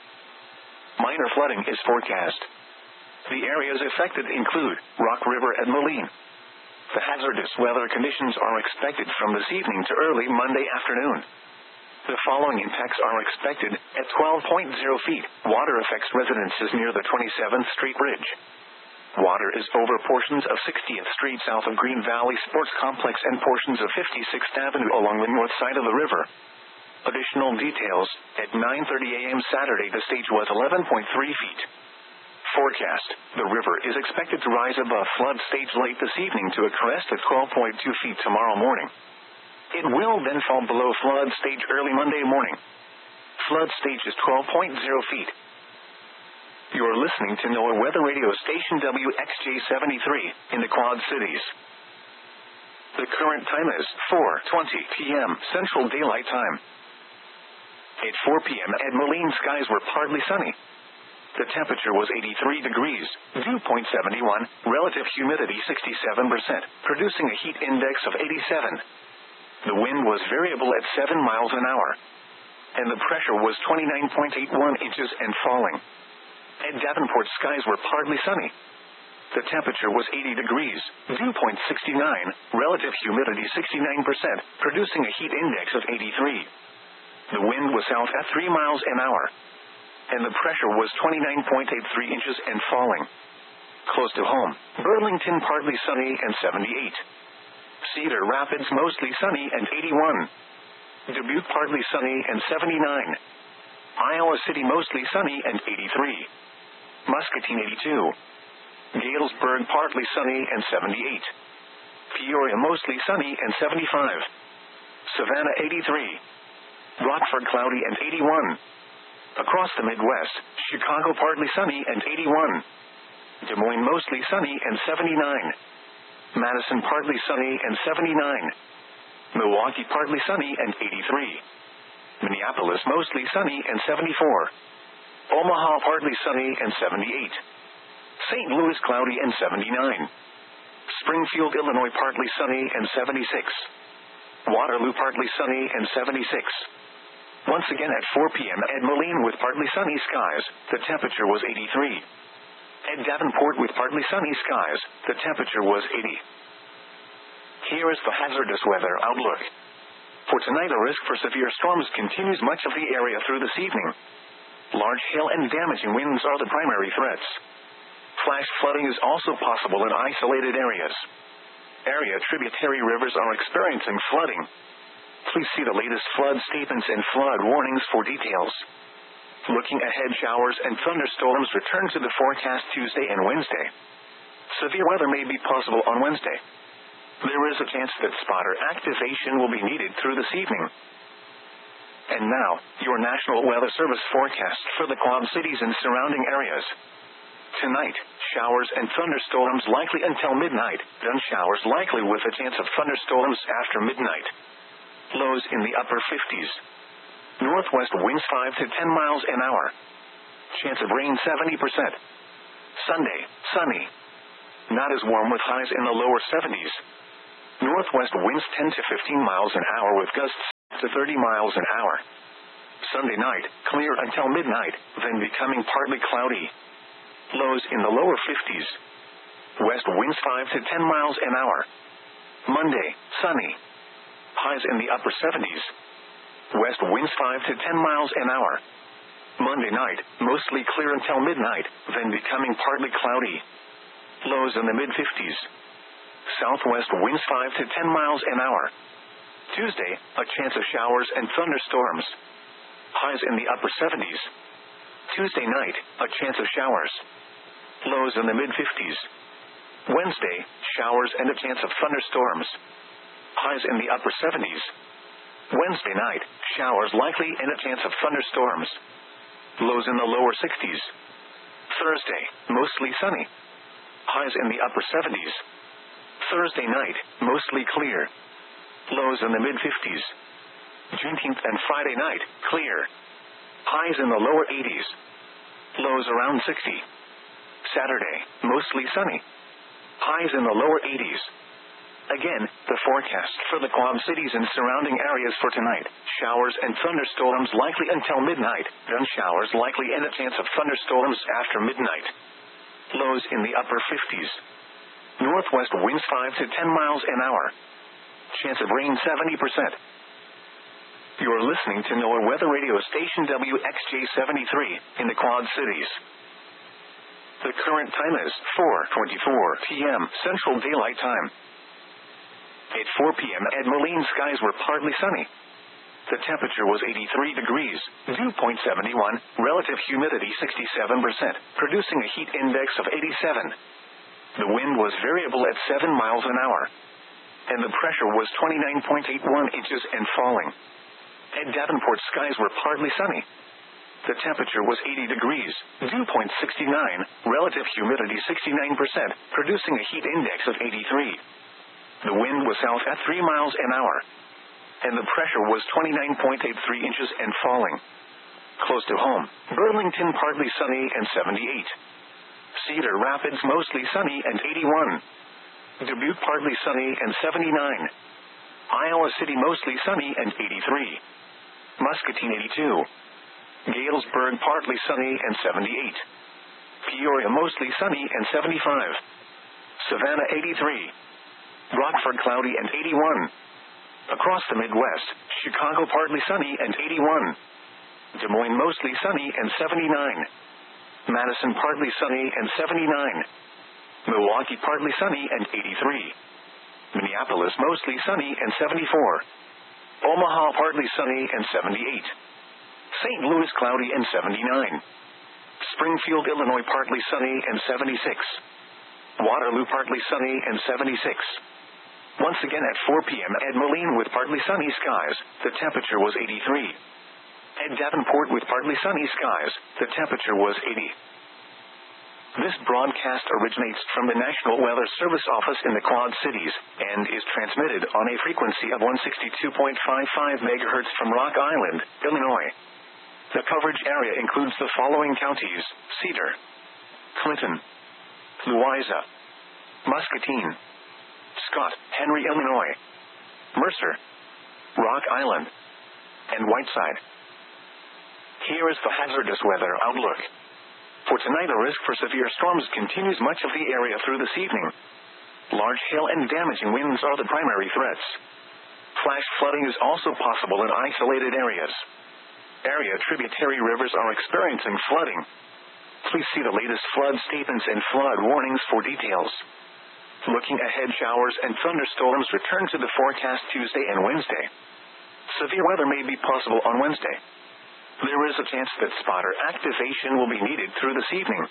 Minor flooding is forecast. The areas affected include Rock River and Moline. The hazardous weather conditions are expected from this evening to early Monday afternoon. The following impacts are expected at 12.0 feet. Water affects residences near the 27th Street Bridge. Water is over portions of 60th Street south of Green Valley Sports Complex and portions of 56th Avenue along the north side of the river. Additional details, at 9:30 a.m. Saturday the stage was 11.3 feet. Forecast, the river is expected to rise above flood stage late this evening to a crest of 12.2 feet tomorrow morning. It will then fall below flood stage early Monday morning. Flood stage is 12.0 feet. You are listening to NOAA Weather Radio Station WXJ73 in the Quad Cities. The current time is 4:20 p.m. Central Daylight Time. At 4 p.m. at Moline, skies were partly sunny. The temperature was 83 degrees, dew point 71, relative humidity 67%, producing a heat index of 87. The wind was variable at 7 miles an hour, and the pressure was 29.81 inches and falling. At Davenport, skies were partly sunny. The temperature was 80 degrees, dew point 69, relative humidity 69%, producing a heat index of 83. The wind was south at 3 miles an hour, and the pressure was 29.83 inches and falling. Close to home, Burlington partly sunny and 78. Cedar Rapids mostly sunny and 81. Dubuque partly sunny and 79. Iowa City mostly sunny and 83. Muscatine 82. Galesburg partly sunny and 78. Peoria mostly sunny and 75. Savannah 83. Rockford cloudy and 81. Across the Midwest, Chicago partly sunny and 81. Des Moines mostly sunny and 79. Madison partly sunny and 79. Milwaukee partly sunny and 83. Minneapolis mostly sunny and 74. Omaha partly sunny and 78. St. Louis cloudy and 79. Springfield, Illinois partly sunny and 76. Waterloo partly sunny and 76. Once again at 4 p.m. at Moline with partly sunny skies, the temperature was 83. At Davenport with partly sunny skies, the temperature was 80. Here is the hazardous weather outlook. For tonight, a risk for severe storms continues much of the area through this evening. Large hail and damaging winds are the primary threats. Flash flooding is also possible in isolated areas. Area tributary rivers are experiencing flooding. Please see the latest flood statements and flood warnings for details. Looking ahead, showers and thunderstorms return to the forecast Tuesday and Wednesday. Severe weather may be possible on Wednesday. There is a chance that spotter activation will be needed through this evening. And now, your National Weather Service forecast for the Quad Cities and surrounding areas. Tonight, showers and thunderstorms likely until midnight, then showers likely with a chance of thunderstorms after midnight. Lows in the upper 50s. Northwest winds 5 to 10 miles an hour. Chance of rain 70%. Sunday, sunny. Not as warm with highs in the lower 70s. Northwest winds 10 to 15 miles an hour with gusts to 30 miles an hour. Sunday night, clear until midnight, then becoming partly cloudy. Lows in the lower 50s. West winds 5 to 10 miles an hour. Monday, sunny. Highs in the upper 70s. West winds 5 to 10 miles an hour. Monday night, mostly clear until midnight, then becoming partly cloudy. Lows in the mid-50s. Southwest winds 5 to 10 miles an hour. Tuesday, a chance of showers and thunderstorms. Highs in the upper 70s. Tuesday night, a chance of showers. Lows in the mid-50s. Wednesday, showers and a chance of thunderstorms. Highs in the upper 70s. Wednesday night, showers likely and a chance of thunderstorms. Lows in the lower 60s. Thursday, mostly sunny. Highs in the upper 70s. Thursday night, mostly clear. Lows in the mid-50s. Juneteenth and Friday night, clear. Highs in the lower 80s. Lows around 60. Saturday, mostly sunny. Highs in the lower 80s. Again, the forecast for the Quad Cities and surrounding areas for tonight. Showers and thunderstorms likely until midnight, then showers likely and a chance of thunderstorms after midnight. Lows in the upper 50s. Northwest winds 5 to 10 miles an hour. Chance of rain 70%. You're listening to NOAA Weather Radio Station WXJ73 in the Quad Cities. The current time is 4:24 p.m. Central Daylight Time. At 4 p.m. at Moline, skies were partly sunny. The temperature was 83 degrees, dew point 71, relative humidity 67%, producing a heat index of 87. The wind was variable at 7 miles an hour, and the pressure was 29.81 inches and falling. At Davenport, skies were partly sunny. The temperature was 80 degrees, dew point 69, relative humidity 69%, producing a heat index of 83. The wind was south at 3 miles an hour, and the pressure was 29.83 inches and falling. Close to home, Burlington partly sunny and 78. Cedar Rapids mostly sunny and 81. Dubuque partly sunny and 79. Iowa City mostly sunny and 83. Muscatine 82. Galesburg partly sunny and 78. Peoria mostly sunny and 75. Savannah 83. Rockford cloudy and 81. Across the Midwest, Chicago partly sunny and 81. Des Moines mostly sunny and 79. Madison partly sunny and 79. Milwaukee partly sunny and 83. Minneapolis mostly sunny and 74. Omaha partly sunny and 78. St. Louis cloudy and 79. Springfield, Illinois partly sunny and 76. Waterloo partly sunny and 76. Once again at 4 p.m. at Moline with partly sunny skies, the temperature was 83. At Davenport with partly sunny skies, the temperature was 80. This broadcast originates from the National Weather Service office in the Quad Cities, and is transmitted on a frequency of 162.55 MHz from Rock Island, Illinois. The coverage area includes the following counties: Cedar, Clinton, Louisa, Muscatine, Scott, Henry, Illinois, Mercer, Rock Island, and Whiteside. Here is the hazardous weather outlook. For tonight, a risk for severe storms continues much of the area through this evening. Large hail and damaging winds are the primary threats. Flash flooding is also possible in isolated areas. Area tributary rivers are experiencing flooding. Please see the latest flood statements and flood warnings for details. Looking ahead, showers and thunderstorms return to the forecast Tuesday and Wednesday. Severe weather may be possible on Wednesday. There is a chance that spotter activation will be needed through this evening.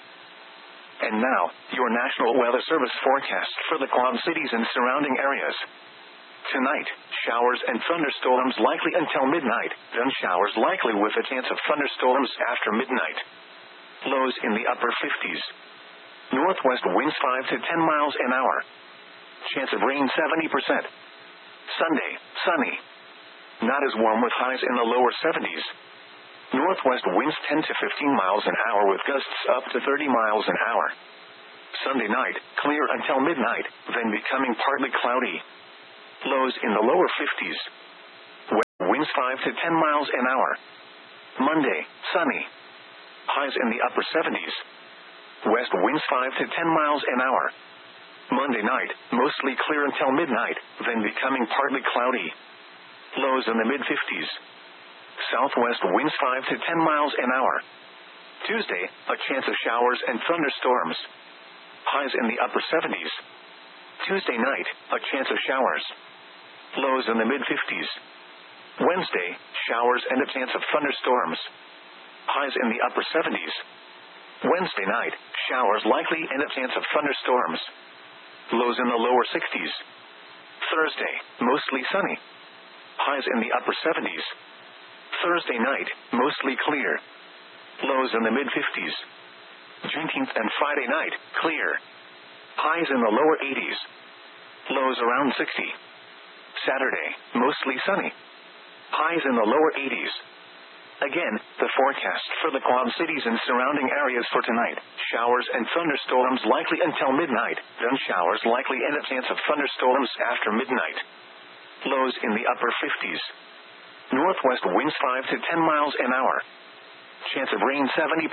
And now, your National Weather Service forecast for the Quad Cities and surrounding areas. Tonight, showers and thunderstorms likely until midnight, then showers likely with a chance of thunderstorms after midnight. Lows in the upper 50s. Northwest winds 5 to 10 miles an hour. Chance of rain 70%. Sunday, sunny. Not as warm with highs in the lower 70s. Northwest winds 10 to 15 miles an hour with gusts up to 30 miles an hour. Sunday night, clear until midnight, then becoming partly cloudy. Lows in the lower 50s. winds 5 to 10 miles an hour. Monday, sunny. Highs in the upper 70s. West winds 5 to 10 miles an hour. Monday night, mostly clear until midnight, then becoming partly cloudy. Lows in the mid-50s. Southwest winds 5 to 10 miles an hour. Tuesday, a chance of showers and thunderstorms. Highs in the upper 70s. Tuesday night, a chance of showers. Lows in the mid-50s. Wednesday, showers and a chance of thunderstorms. Highs in the upper 70s. Wednesday night, showers likely and a chance of thunderstorms. Lows in the lower 60s. Thursday, mostly sunny. Highs in the upper 70s. Thursday night, mostly clear. Lows in the mid-50s. Juneteenth and Friday night, clear. Highs in the lower 80s. Lows around 60. Saturday, mostly sunny. Highs in the lower 80s. Again, the forecast for the Quad Cities and surrounding areas for tonight. Showers and thunderstorms likely until midnight, then showers likely and a chance of thunderstorms after midnight. Lows in the upper 50s. Northwest winds 5 to 10 miles an hour. Chance of rain 70%.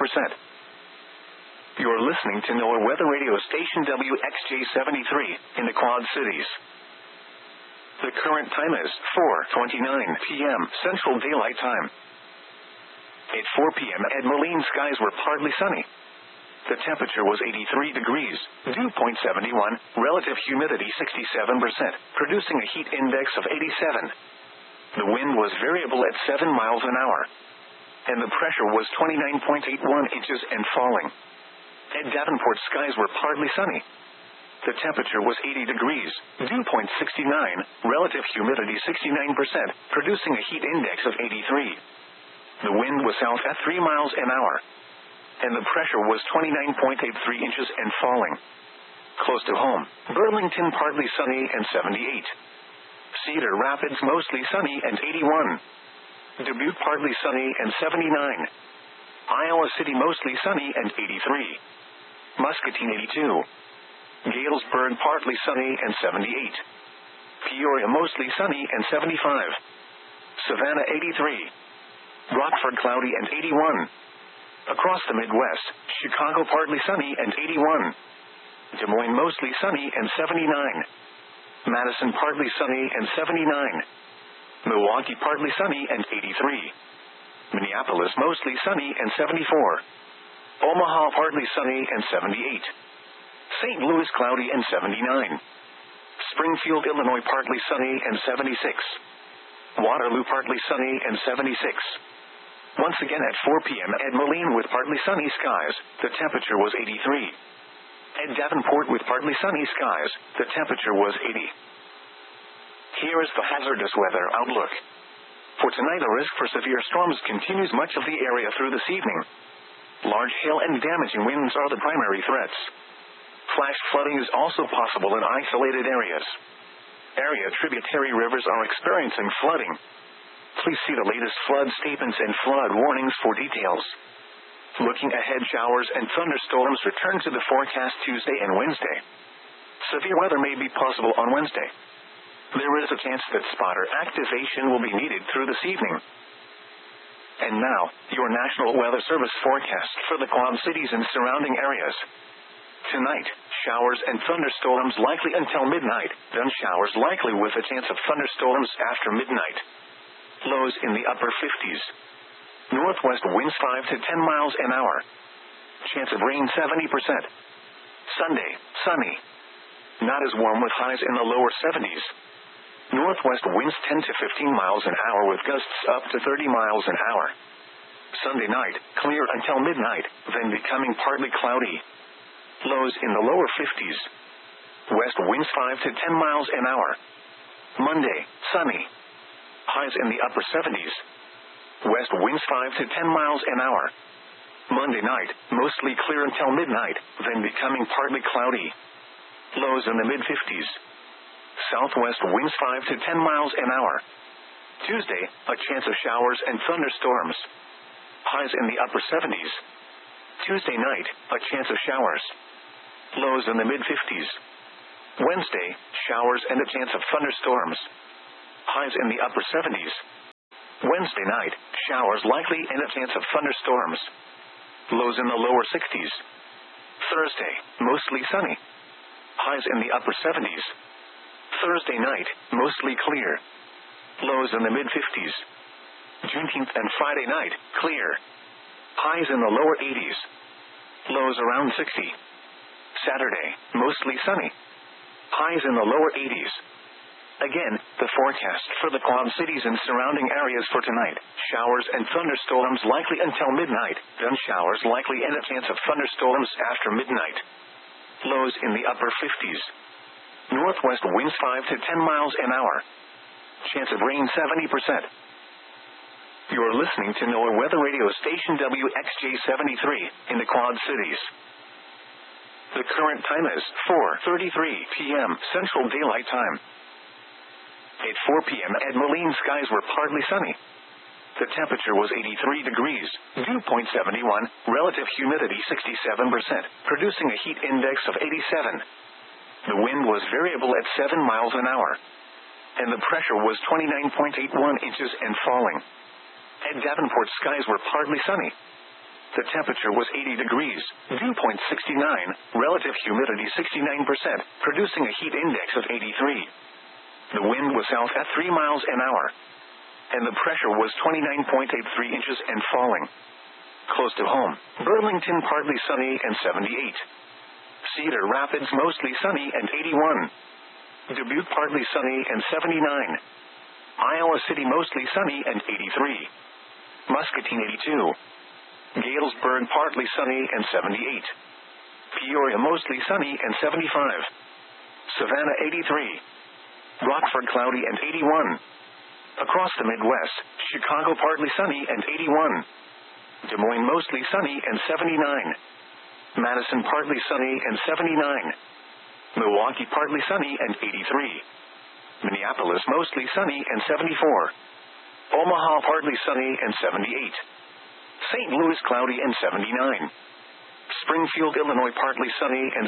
You're listening to NOAA Weather Radio Station WXJ73 in the Quad Cities. The current time is 4:29 p.m. Central Daylight Time. At 4 p.m. at Moline, skies were partly sunny. The temperature was 83 degrees, dew point 71, relative humidity 67%, producing a heat index of 87. The wind was variable at 7 miles an hour. And the pressure was 29.81 inches and falling. At Davenport, skies were partly sunny. The temperature was 80 degrees, dew point 69, relative humidity 69%, producing a heat index of 83. The wind was south at 3 miles an hour. And the pressure was 29.83 inches and falling. Close to home, Burlington partly sunny and 78. Cedar Rapids mostly sunny and 81. Dubuque partly sunny and 79. Iowa City mostly sunny and 83. Muscatine 82. Galesburg partly sunny and 78. Peoria mostly sunny and 75. Savannah 83. Rockford cloudy and 81. Across the Midwest, Chicago partly sunny and 81. Des Moines mostly sunny and 79. Madison partly sunny and 79. Milwaukee partly sunny and 83. Minneapolis mostly sunny and 74. Omaha partly sunny and 78. St. Louis cloudy and 79. Springfield, Illinois partly sunny and 76. Waterloo partly sunny and 76. Once again at 4 p.m. at Moline with partly sunny skies, the temperature was 83. At Davenport with partly sunny skies, the temperature was 80. Here is the hazardous weather outlook. For tonight, a risk for severe storms continues much of the area through this evening. Large hail and damaging winds are the primary threats. Flash flooding is also possible in isolated areas. Area tributary rivers are experiencing flooding. Please see the latest flood statements and flood warnings for details. Looking ahead, showers and thunderstorms return to the forecast Tuesday and Wednesday. Severe weather may be possible on Wednesday. There is a chance that spotter activation will be needed through this evening. And now, your National Weather Service forecast for the Quad Cities and surrounding areas. Tonight, showers and thunderstorms likely until midnight, then showers likely with a chance of thunderstorms after midnight. Lows in the upper 50s. Northwest winds 5 to 10 miles an hour. Chance of rain 70%. Sunday, sunny. Not as warm with highs in the lower 70s. Northwest winds 10 to 15 miles an hour with gusts up to 30 miles an hour. Sunday night, clear until midnight, then becoming partly cloudy. Lows in the lower 50s. West winds 5 to 10 miles an hour. Monday, sunny. Highs in the upper 70s. West winds 5 to 10 miles an hour. Monday night, mostly clear until midnight, then becoming partly cloudy. Lows in the mid-50s. Southwest winds 5 to 10 miles an hour. Tuesday, a chance of showers and thunderstorms. Highs in the upper 70s. Tuesday night, a chance of showers. Lows in the mid-50s. Wednesday, showers and a chance of thunderstorms. Highs in the upper 70s. Wednesday night, showers likely and a chance of thunderstorms. Lows in the lower 60s. Thursday, mostly sunny. Highs in the upper 70s. Thursday night, mostly clear. Lows in the mid-50s. Juneteenth and Friday night, clear. Highs in the lower 80s. Lows around 60. Saturday, mostly sunny. Highs in the lower 80s. Again, the forecast for the Quad Cities and surrounding areas for tonight. Showers and thunderstorms likely until midnight, then showers likely and a chance of thunderstorms after midnight. Lows in the upper 50s. Northwest winds 5 to 10 miles an hour. Chance of rain 70%. You're listening to NOAA Weather Radio Station WXJ73 in the Quad Cities. The current time is 4:33 p.m. Central Daylight Time. At 4 p.m. at Moline, skies were partly sunny. The temperature was 83 degrees, dew point 71, relative humidity 67%, producing a heat index of 87. The wind was variable at 7 miles an hour, and the pressure was 29.81 inches and falling. At Davenport, skies were partly sunny. The temperature was 80 degrees, dew point 69, relative humidity 69%, producing a heat index of 83. The wind was south at 3 miles an hour, and the pressure was 29.83 inches and falling. Close to home, Burlington partly sunny and 78. Cedar Rapids mostly sunny and 81. Dubuque partly sunny and 79. Iowa City mostly sunny and 83. Muscatine 82. Galesburg partly sunny and 78. Peoria mostly sunny and 75. Savannah 83. Rockford cloudy and 81. Across the Midwest, Chicago partly sunny and 81. Des Moines mostly sunny and 79. Madison partly sunny and 79. Milwaukee partly sunny and 83. Minneapolis mostly sunny and 74. Omaha partly sunny and 78. St. Louis cloudy and 79. Springfield, Illinois partly sunny and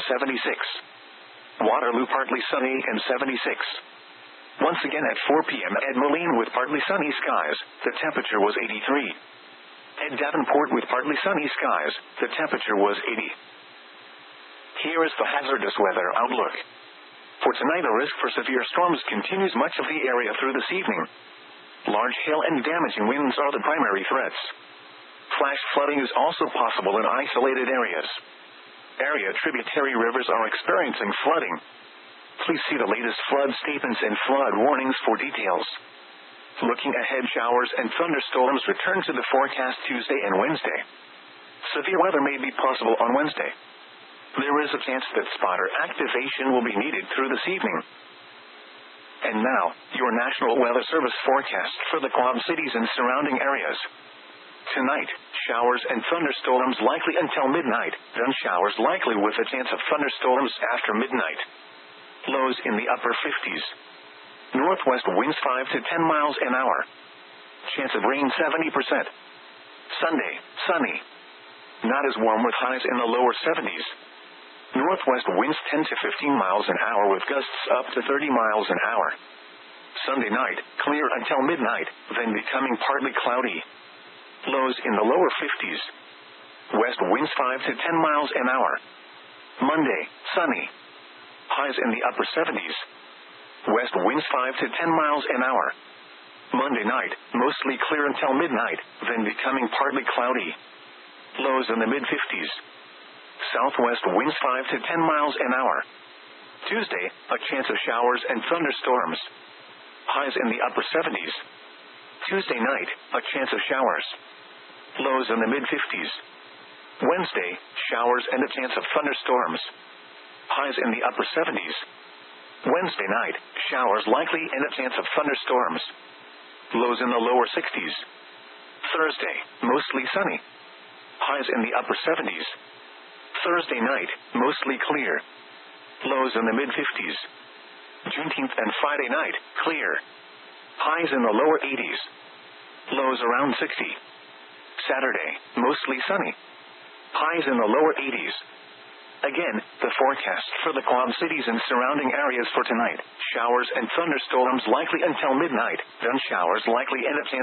76. Waterloo partly sunny and 76. Once again at 4 p.m. at Moline with partly sunny skies, the temperature was 83. At Davenport with partly sunny skies, the temperature was 80. Here is the hazardous weather outlook. For tonight, a risk for severe storms continues much of the area through this evening. Large hail and damaging winds are the primary threats. Flash flooding is also possible in isolated areas. Area tributary rivers are experiencing flooding. Please see the latest flood statements and flood warnings for details. Looking ahead, showers and thunderstorms return to the forecast Tuesday and Wednesday. Severe weather may be possible on Wednesday. There is a chance that spotter activation will be needed through this evening. And now, your National Weather Service forecast for the Quad Cities and surrounding areas. Tonight, showers and thunderstorms likely until midnight, then showers likely with a chance of thunderstorms after midnight. Lows in the upper 50s. Northwest winds 5 to 10 miles an hour. Chance of rain 70%. Sunday, sunny. Not as warm with highs in the lower 70s. Northwest winds 10 to 15 miles an hour with gusts up to 30 miles an hour. Sunday night, clear until midnight, then becoming partly cloudy. Lows in the lower 50s. West winds 5 to 10 miles an hour. Monday, sunny. Highs in the upper 70s. West winds 5 to 10 miles an hour. Monday night, mostly clear until midnight, then becoming partly cloudy. Lows in the mid-50s. Southwest winds 5 to 10 miles an hour. Tuesday, a chance of showers and thunderstorms. Highs in the upper 70s. Tuesday night, a chance of showers. Lows in the mid-50s. Wednesday, showers and a chance of thunderstorms. Highs in the upper 70s. Wednesday night, showers likely and a chance of thunderstorms. Lows in the lower 60s. Thursday, mostly sunny. Highs in the upper 70s. Thursday night, mostly clear. Lows in the mid-50s. Juneteenth and Friday night, clear. Highs in the lower 80s. Lows around 60. Saturday, mostly sunny. Highs in the lower 80s. Again, the forecast for the Quad Cities and surrounding areas for tonight. Showers and thunderstorms likely until midnight, then showers likely and a chance